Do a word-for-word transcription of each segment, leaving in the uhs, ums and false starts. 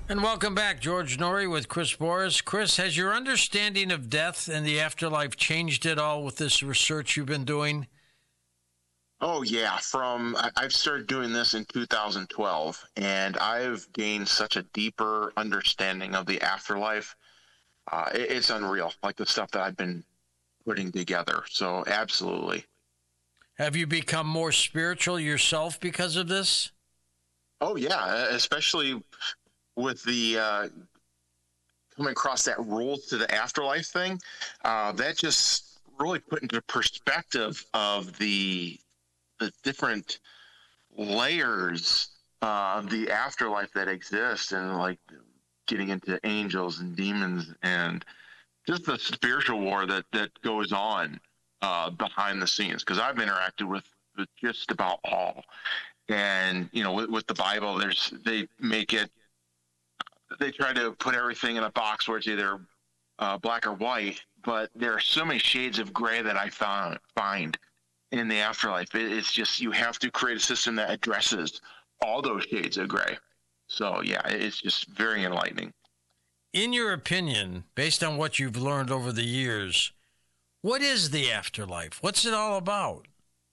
And welcome back, George Norrie with Chris Boris. Chris, has your understanding of death and the afterlife changed at all with this research you've been doing? Oh, yeah. From I- I've started doing this in two thousand twelve, and I've gained such a deeper understanding of the afterlife. Uh, it, it's unreal, like the stuff that I've been putting together. So, absolutely. Have you become more spiritual yourself because of this? Oh, yeah. Especially with the uh, coming across that rules to the afterlife thing. Uh, that just really put into perspective of the the different layers uh, of the afterlife that exist, and like getting into angels and demons and just the spiritual war that that goes on uh, behind the scenes. Because I've interacted with, with just about all, and you know, with, with the Bible, there's they make it they try to put everything in a box where it's either uh, black or white, but there are so many shades of gray that I found find in the afterlife. It, it's just you have to create a system that addresses all those shades of gray. So yeah, it's just very enlightening. In your opinion, based on what you've learned over the years, what is the afterlife? What's it all about?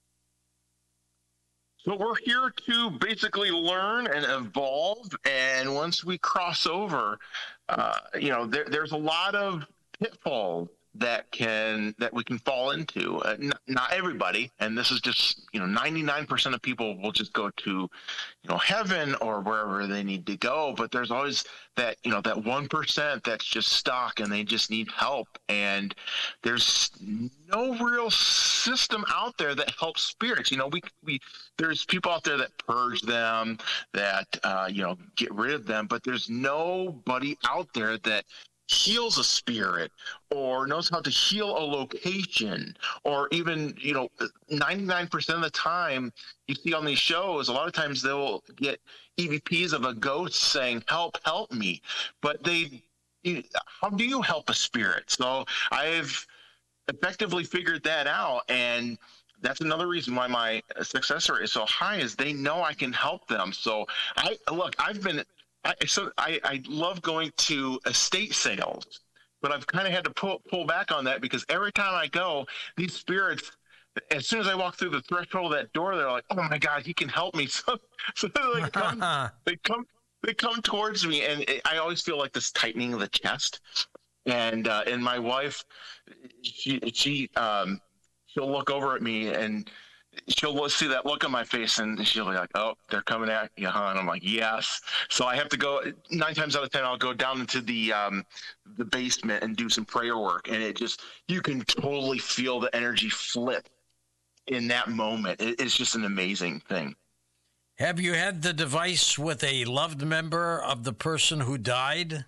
So we're here to basically learn and evolve, and once we cross over, uh, you know, there, there's a lot of pitfalls that can that we can fall into. Uh, n- not everybody, and this is just you know, ninety-nine percent of people will just go to, you know, heaven or wherever they need to go. But there's always that you know that one percent that's just stuck and they just need help, and there's no real system out there that helps spirits. You know, we we there's people out there that purge them, that uh, you know, get rid of them, but there's nobody out there that heals a spirit or knows how to heal a location, or even, you know, ninety-nine percent of the time you see on these shows, a lot of times they'll get E V Ps of a ghost saying, help, help me. But they, you, how do you help a spirit? So I've effectively figured that out. And that's another reason why my success rate is so high, is they know I can help them. So I look, I've been, I, so I, I love going to estate sales, but I've kind of had to pull, pull back on that, because every time I go, these spirits, as soon as I walk through the threshold of that door, they're like, "Oh my God, he can help me!" So, so they come, they come, they come towards me, and it, I always feel like this tightening of the chest. And uh, and my wife, she she um, she'll look over at me and she'll see that look on my face, and she'll be like, "Oh, they're coming at you, huh?" And I'm like, "Yes." So I have to go. Nine times out of ten, I'll go down into the um, the basement and do some prayer work, and it just, you can totally feel the energy flip in that moment. It, it's just an amazing thing. Have you had the device with a loved member of the person who died?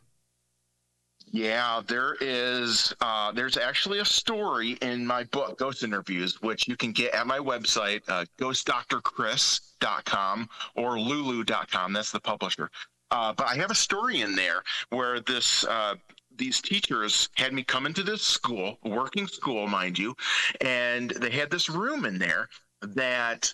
Yeah, there is. Uh, there's actually a story in my book, Ghost Interviews, which you can get at my website, uh, ghost doctor chris dot com or lulu dot com. That's the publisher. Uh, but I have a story in there where this uh, these teachers had me come into this school, working school, mind you, and they had this room in there that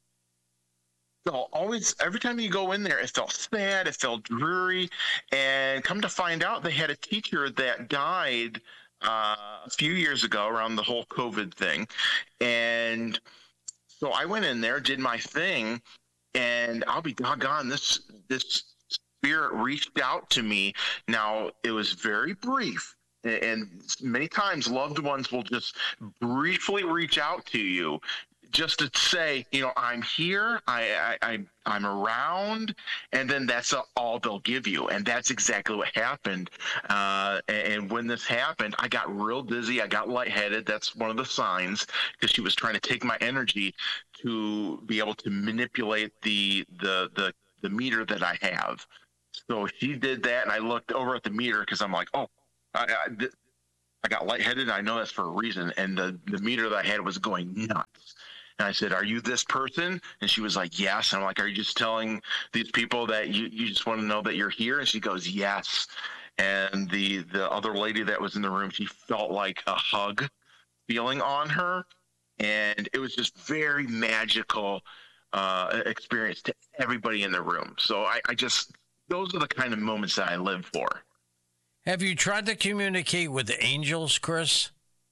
felt always, every time you go in there, it felt sad, it felt dreary. And come to find out, they had a teacher that died uh, a few years ago around the whole COVID thing. And so I went in there, did my thing, and I'll be doggone, this this spirit reached out to me. Now, it was very brief. And many times loved ones will just briefly reach out to you, just to say, you know, I'm here, I, I, I I'm around, and then that's all they'll give you. And that's exactly what happened. Uh, and when this happened, I got real dizzy, I got lightheaded. That's one of the signs, because she was trying to take my energy to be able to manipulate the the the, the meter that I have. So she did that, and I looked over at the meter because I'm like, oh, I, I, I got lightheaded. I know that's for a reason. And the, the meter that I had was going nuts. And I said, "Are you this person?" And she was like, "Yes." And I'm like, "Are you just telling these people that you, you just want to know that you're here?" And she goes, "Yes." And the, the other lady that was in the room, she felt like a hug feeling on her. And it was just very magical uh, experience to everybody in the room. So I, I just, those are the kind of moments that I live for. Have you tried to communicate with the angels, Chris?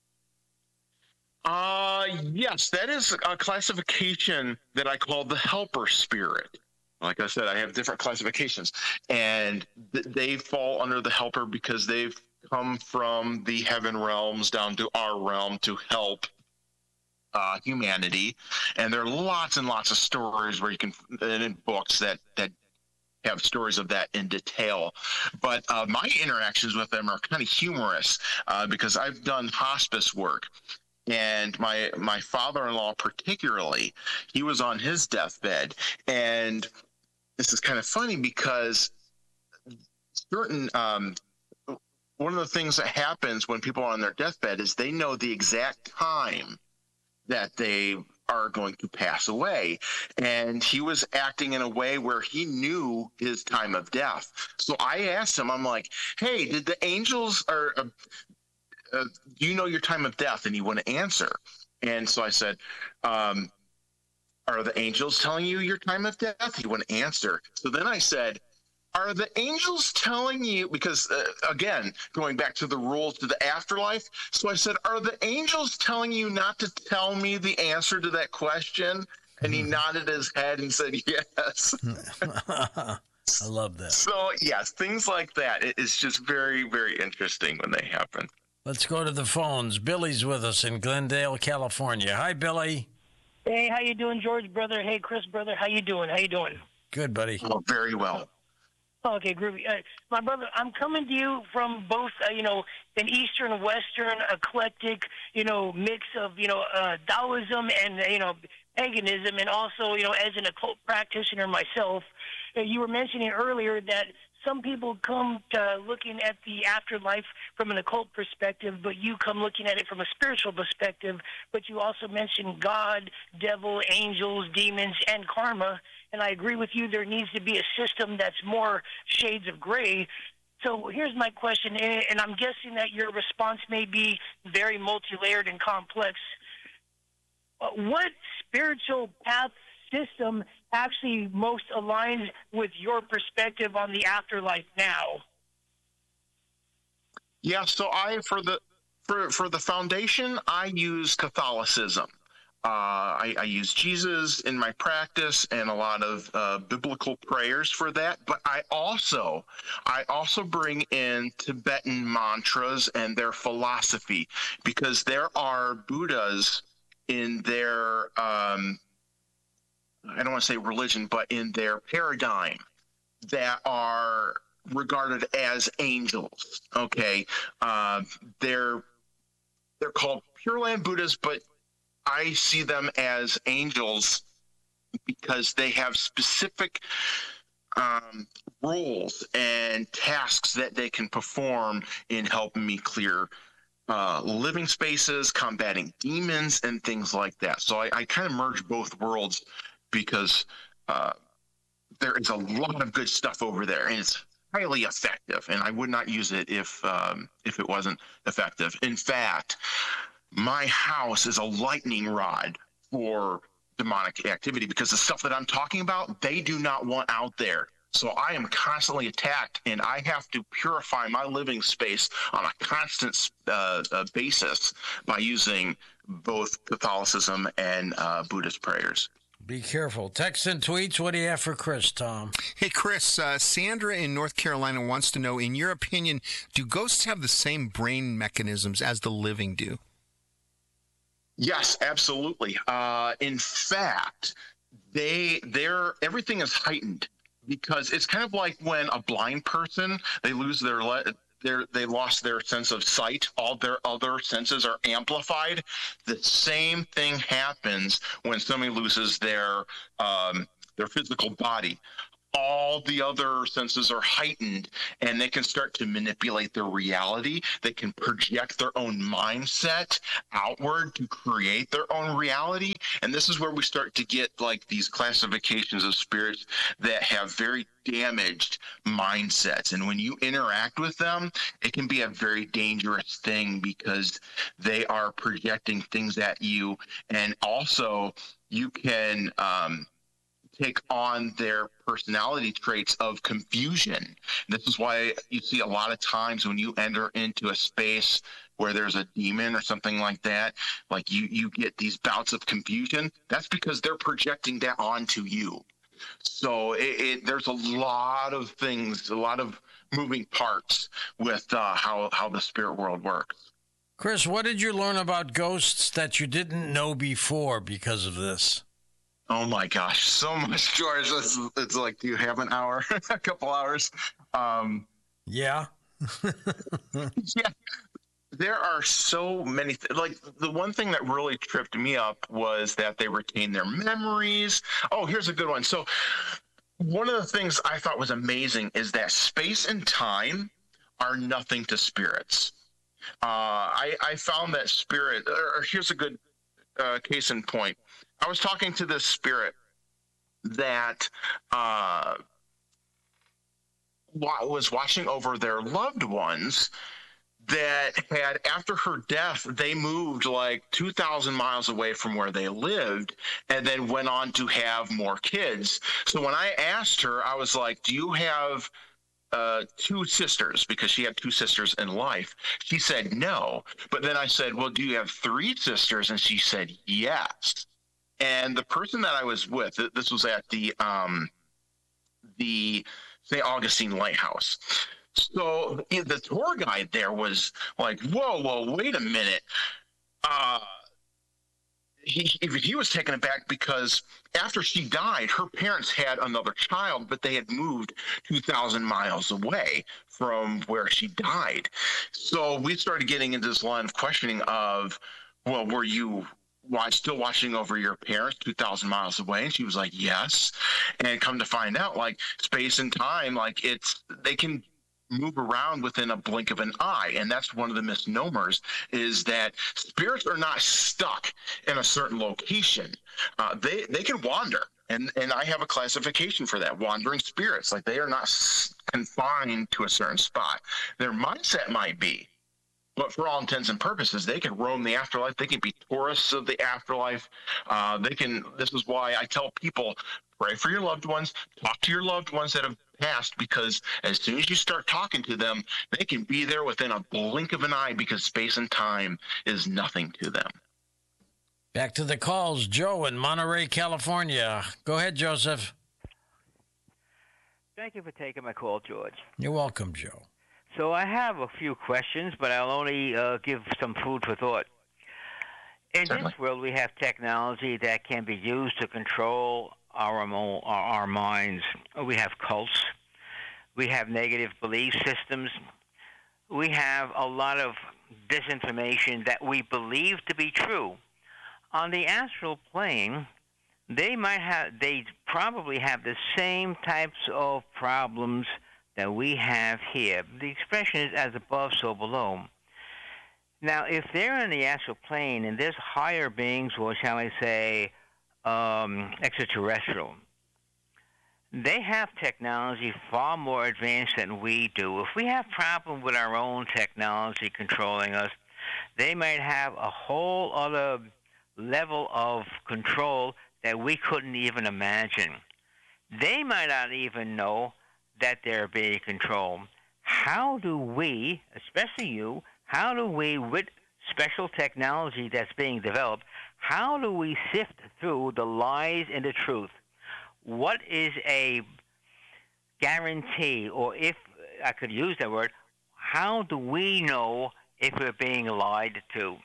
Uh, yes, that is a classification that I call the helper spirit. Like I said, I have different classifications, and th- they fall under the helper because they've come from the heaven realms down to our realm to help uh, humanity. And there are lots and lots of stories where you can, and in books that that have stories of that in detail. But uh, my interactions with them are kind of humorous uh, because I've done hospice work. And my my father-in-law particularly, he was on his deathbed. And this is kind of funny because certain um, one of the things that happens when people are on their deathbed is they know the exact time that they are going to pass away. And he was acting in a way where he knew his time of death. So I asked him, I'm like, hey, did the angels or uh, uh, do you know your time of death? And he wouldn't answer. And so I said, um, are the angels telling you your time of death? He wouldn't answer. So then I said, are the angels telling you, because uh, again, going back to the rules to the afterlife. So I said, are the angels telling you not to tell me the answer to that question? And he nodded his head and said, yes. I love that. So yes, things like that. It, it's just very, very interesting when they happen. Let's go to the phones. Billy's with us in Glendale, California. Hi, Billy. Hey, how you doing, George, brother? Hey, Chris, brother. How you doing? How you doing? Good, buddy. Oh, very well. Okay, groovy. Uh, my brother, I'm coming to you from both, uh, you know, an Eastern, Western, eclectic, you know, mix of, you know, uh, Taoism and, uh, you know, paganism, and also, you know, as an occult practitioner myself. Uh, you were mentioning earlier that some people come to looking at the afterlife from an occult perspective, but you come looking at it from a spiritual perspective. But you also mentioned God, devil, angels, demons, and karma. And I agree with you, there needs to be a system that's more shades of gray. So here's my question, and I'm guessing that your response may be very multi-layered and complex. What spiritual path system actually most aligns with your perspective on the afterlife now? Yeah, so I for the for for the foundation, I use Catholicism. Uh, I, I use Jesus in my practice and a lot of uh, biblical prayers for that. But I also, I also bring in Tibetan mantras and their philosophy, because there are Buddhas in their, um, I don't want to say religion, but in their paradigm that are regarded as angels. Okay, uh, they're they're called Pure Land Buddhas, but I see them as angels because they have specific um, roles and tasks that they can perform in helping me clear uh, living spaces, combating demons, and things like that. So I, I kind of merge both worlds because uh, there is a lot of good stuff over there, and it's highly effective. And I would not use it if um, if it wasn't effective. In fact, my house is a lightning rod for demonic activity, because the stuff that I'm talking about, they do not want out there. So I am constantly attacked, and I have to purify my living space on a constant uh, uh, basis by using both Catholicism and uh, Buddhist prayers. Be careful. Text and tweets. What do you have for Chris, Tom? Hey, Chris, uh, Sandra in North Carolina wants to know, in your opinion, do ghosts have the same brain mechanisms as the living do? Yes, absolutely. Uh, in fact, they they're everything is heightened, because it's kind of like when a blind person, they lose their le- their they lost their sense of sight. All their other senses are amplified. The same thing happens when somebody loses their um, their physical body. All the other senses are heightened, and they can start to manipulate their reality. They can project their own mindset outward to create their own reality. And this is where we start to get like these classifications of spirits that have very damaged mindsets. And when you interact with them, it can be a very dangerous thing, because they are projecting things at you. And also you can, um, take on their personality traits of confusion. This is why you see a lot of times when you enter into a space where there's a demon or something like that, like you, you get these bouts of confusion. That's because they're projecting that onto you. So it, it, there's a lot of things, a lot of moving parts with uh, how, how the spirit world works. Chris, what did you learn about ghosts that you didn't know before because of this? Oh my gosh, so much, George. It's, it's like, do you have an hour, a couple hours? Um, yeah. yeah. There are so many, th- like the one thing that really tripped me up was that they retain their memories. Oh, here's a good one. So one of the things I thought was amazing is that space and time are nothing to spirits. Uh, I, I found that spirit, or here's a good uh, case in point. I was talking to this spirit that uh, was watching over their loved ones that had, after her death, they moved like two thousand miles away from where they lived and then went on to have more kids. So when I asked her, I was like, do you have uh, two sisters? Because she had two sisters in life. She said no. But then I said, well, do you have three sisters? And she said yes. And the person that I was with, this was at the um, the Saint Augustine Lighthouse. So the tour guide there was like, whoa, whoa, wait a minute. Uh, he, he was taken aback because after she died, her parents had another child, but they had moved two thousand miles away from where she died. So we started getting into this line of questioning of, well, were you watch, still watching over your parents two thousand miles away? And she was like, yes. And come to find out, like space and time, like it's, they can move around within a blink of an eye. And that's one of the misnomers, is that spirits are not stuck in a certain location. Uh, they, they can wander. And, and I have a classification for that, wandering spirits. Like they are not confined to a certain spot. Their mindset might be, but for all intents and purposes, they can roam the afterlife. They can be tourists of the afterlife. Uh, they can. This is why I tell people, pray for your loved ones, talk to your loved ones that have passed, because as soon as you start talking to them, they can be there within a blink of an eye, because space and time is nothing to them. Back to the calls. Joe in Monterey, California. Go ahead, Joseph. Thank you for taking my call, George. You're welcome, Joe. So I have a few questions, but I'll only uh, give some food for thought. In Certainly. this world, we have technology that can be used to control our, our our minds. We have cults. We have negative belief systems. We have a lot of disinformation that we believe to be true. On the astral plane, they might have, they probably have the same types of problems that we have here. The expression is as above, so below. Now, if they're in the astral plane and there's higher beings, or shall I say, um, extraterrestrial, they have technology far more advanced than we do. If we have problem with our own technology controlling us, they might have a whole other level of control that we couldn't even imagine. They might not even know that they're being controlled. How do we, especially you, how do we, with special technology that's being developed, how do we sift through the lies and the truth? What is a guarantee, or if I could use that word, how do we know if we're being lied to?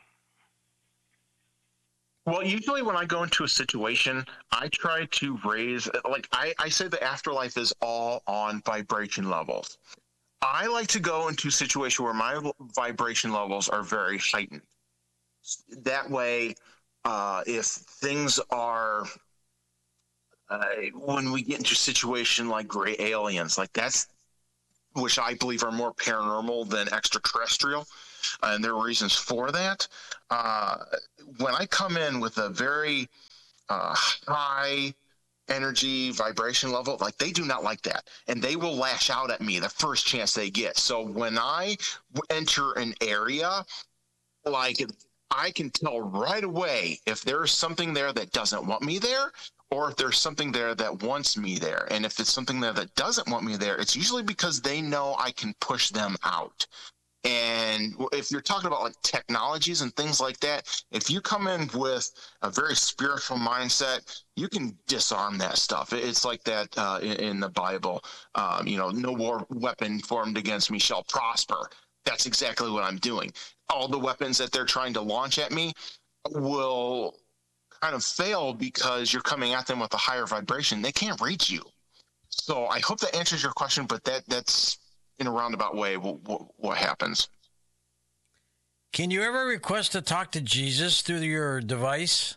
Well, usually when I go into a situation, I try to raise, like I, I say the afterlife is all on vibration levels. I like to go into a situation where my vibration levels are very heightened. That way, uh, if things are, uh, when we get into a situation like gray aliens, like that's, which I believe are more paranormal than extraterrestrial, and there are reasons for that. Uh, when I come in with a very uh, high energy vibration level, like they do not like that, and they will lash out at me the first chance they get. So when I enter an area, like I can tell right away if there's something there that doesn't want me there, or if there's something there that wants me there. And if it's something there that doesn't want me there, it's usually because they know I can push them out. And if you're talking about like technologies and things like that, if you come in with a very spiritual mindset, you can disarm that stuff. It's like that uh, in, in the Bible. Um, you know, no war weapon formed against me shall prosper. That's exactly what I'm doing. All the weapons that they're trying to launch at me will kind of fail because you're coming at them with a higher vibration. They can't reach you. So I hope that answers your question, but that that's in a roundabout way what, what, what happens. Can you ever request to talk to Jesus through your device?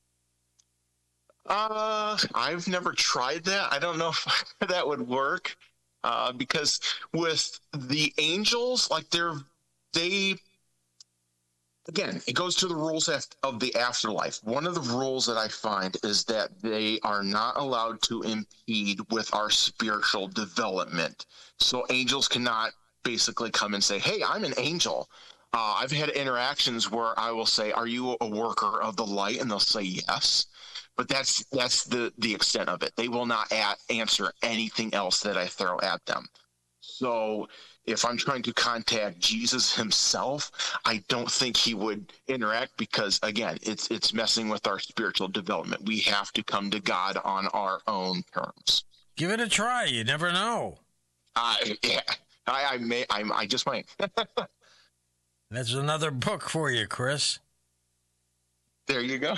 Uh, I've never tried that. I don't know if that would work uh, because with the angels, like they're, they, again, it goes to the rules of the afterlife. One of the rules that I find is that they are not allowed to impede with our spiritual development. So angels cannot basically come and say, hey, I'm an angel. Uh, I've had interactions where I will say, are you a worker of the light? And they'll say yes. But that's that's the, the extent of it. They will not add, answer anything else that I throw at them. So if I'm trying to contact Jesus himself, I don't think he would interact because, again, it's it's messing with our spiritual development. We have to come to God on our own terms. Give it a try. You never know. Uh, yeah, I, I may, I, I just might. That's another book for you, Chris. There you go.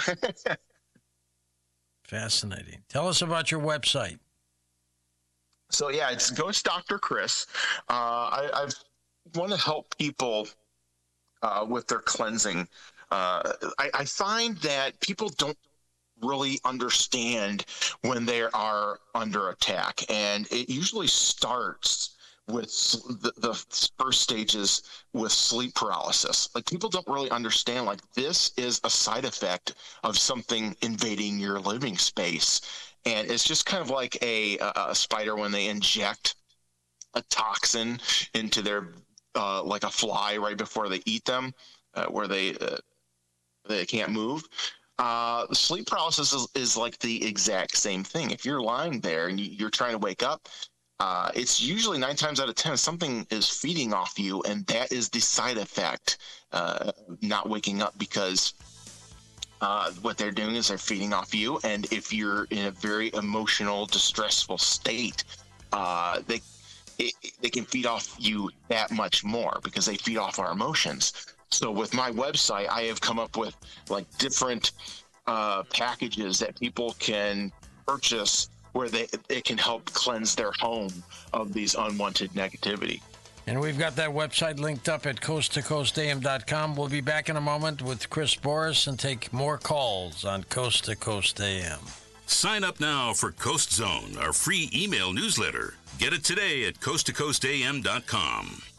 Fascinating. Tell us about your website. So yeah, it's Ghost Doctor Chris. Uh, I I've want to help people uh, with their cleansing. Uh, I, I find that people don't really understand when they are under attack, and it usually starts with the, the first stages with sleep paralysis. Like people don't really understand, like this is a side effect of something invading your living space. And it's just kind of like a, a spider when they inject a toxin into their, uh, like a fly right before they eat them, uh, where they uh, they can't move. Uh, sleep paralysis is, is like the exact same thing. If you're lying there and you, you're trying to wake up, uh, it's usually nine times out of ten something is feeding off you, and that is the side effect, uh, not waking up, because uh, what they're doing is they're feeding off you. And if you're in a very emotional, distressful state, uh, they it, they can feed off you that much more because they feed off our emotions. So with my website, I have come up with like different uh, packages that people can purchase where they it can help cleanse their home of these unwanted negativity. And we've got that website linked up at coast to coast a m dot com. We'll be back in a moment with Chris Boris and take more calls on Coast to Coast A M. Sign up now for Coast Zone, our free email newsletter. Get it today at coast to coast a m dot com.